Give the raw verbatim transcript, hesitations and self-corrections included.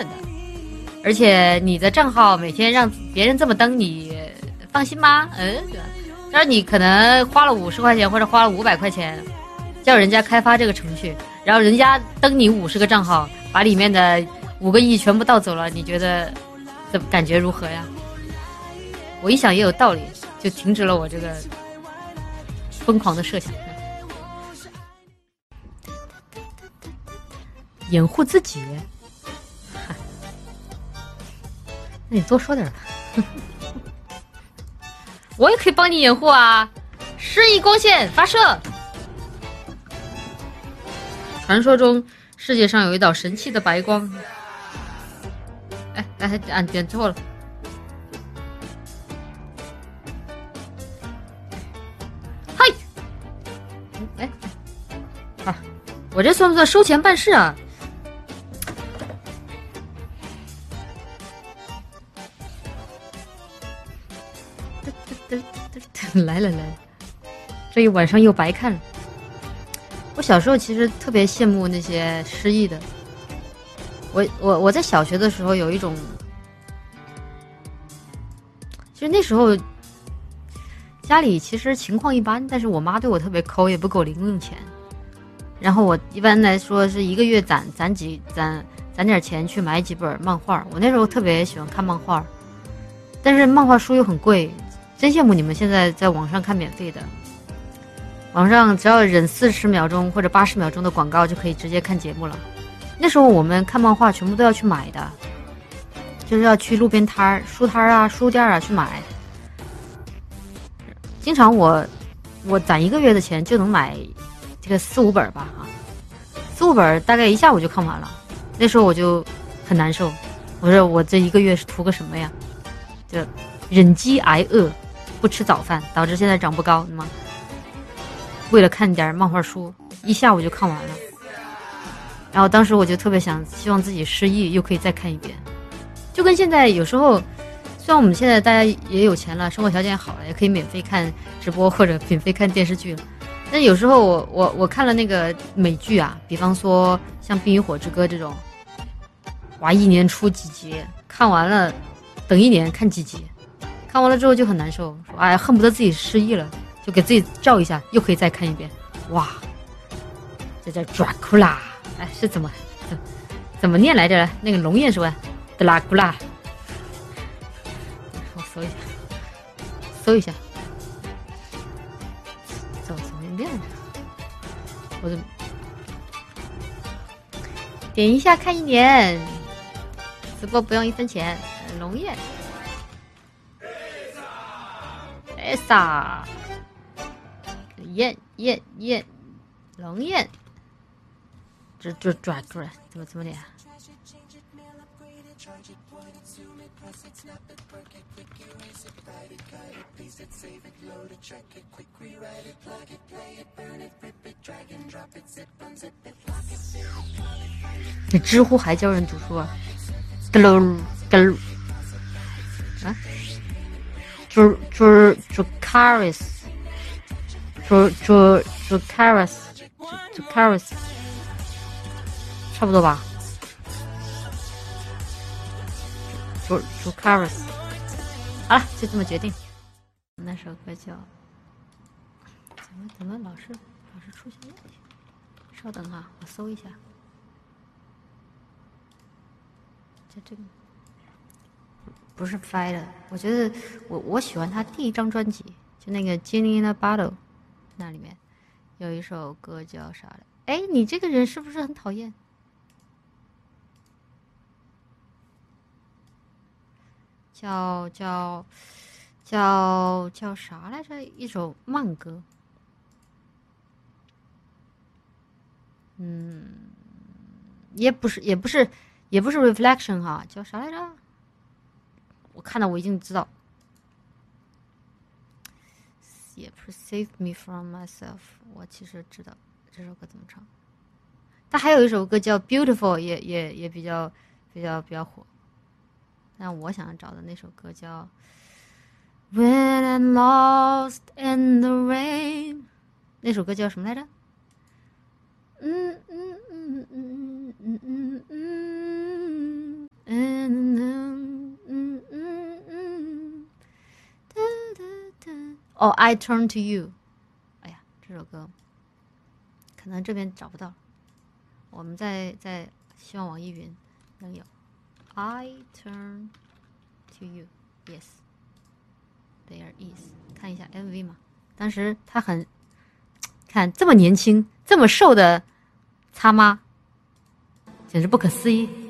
分的。而且你的账号每天让别人这么登，你放心吗？嗯，对吧？但是你可能花了五十块钱或者花了五百块钱，叫人家开发这个程序，然后人家登你五十个账号，把里面的五个亿全部盗走了，你觉得怎么感觉如何呀？我一想也有道理，就停止了我这个疯狂的设想。掩护自己，那你多说点吧。我也可以帮你掩护啊！示意光线发射。传说中世界上有一道神奇的白光。哎哎，按点错了。嗨，哎，啊，我这算不算收钱办事啊？来了来了，这一晚上又白看了。我小时候其实特别羡慕那些失忆的。我我我在小学的时候有一种，其实那时候家里其实情况一般，但是我妈对我特别抠，也不给我零用钱。然后我一般来说是一个月攒攒几攒攒点钱去买几本漫画。我那时候特别喜欢看漫画，但是漫画书又很贵。真羡慕你们现在在网上看免费的，网上只要忍四十秒钟或者八十秒钟的广告就可以直接看节目了。那时候我们看漫画全部都要去买的，就是要去路边摊儿、书摊啊、书店啊去买。经常我我攒一个月的钱就能买这个四五本吧啊，四五本大概一下午就看完了。那时候我就很难受，我说我这一个月是图个什么呀？就忍饥挨饿。不吃早饭，导致现在长不高吗？为了看点漫画书，一下午就看完了。然后当时我就特别想，希望自己失忆又可以再看一遍。就跟现在有时候，虽然我们现在大家也有钱了，生活条件好了，也可以免费看直播或者免费看电视剧了，但有时候我我我看了那个美剧啊，比方说像《冰与火之歌》这种，哇，一年出几集，看完了等一年看几集。看完了之后就很难受，说哎，恨不得自己失忆了，就给自己照一下，又可以再看一遍。哇，这叫 Dracula， 哎，是怎么怎怎么念来着？那个龙焰是吧 ？Dracula， 我搜一下，搜一下，怎么怎么念来着？我怎么点一下看一年？直播不用一分钱，龙焰。艾莎，焰焰焰，龙焰，这这抓过来，怎么怎么点？你知乎还教人读书啊？咯喽咯喽啊？朱朱朱卡瑞斯，朱朱朱卡瑞斯，朱卡瑞斯，差不多吧？朱朱卡瑞斯，好了，就这么决定。那首歌叫怎么怎么老是老是出现问题？稍等哈，我搜一下。就这个。不是翻的，我觉得我我喜欢他第一张专辑，就那个《Genie in a Bottle》，那里面有一首歌叫啥的？哎，你这个人是不是很讨厌？叫叫叫叫啥来着？一首慢歌。嗯，也不是，也不是，也不是 Reflection 哈，叫啥来着？我看到我已经知道，也不是 Save Me From Myself， 我其实知道这首歌怎么唱。他还有一首歌叫 Beautiful， 也也也比较比较比较火。但我想找的那首歌叫 When I'm Lost in the Rain， 那首歌叫什么来着？嗯嗯嗯嗯嗯嗯嗯哦 I turn to you， 哎呀，这首歌可能这边找不到，我们在在希望网易云能有 I turn to you yes there is， 看一下 M V 嘛，当时他很看这么年轻这么瘦的擦妈简直不可思议。